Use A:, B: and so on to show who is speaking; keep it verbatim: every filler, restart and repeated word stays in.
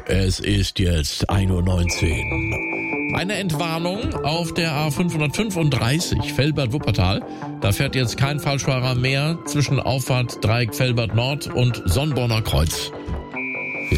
A: Es ist jetzt ein Uhr neunzehn. Eine Entwarnung auf der A fünfhundertfünfunddreißig Velbert-Wuppertal. Da fährt jetzt kein Falschfahrer mehr zwischen Auffahrt Dreieck Velbert Nord und Sonnborner Kreuz.